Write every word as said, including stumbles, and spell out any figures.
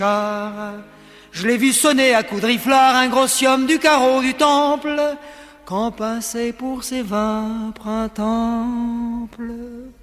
Je l'ai vu sonner à coups de riflard un grossium du carreau du temple, quand passait pour ses vingt printemps.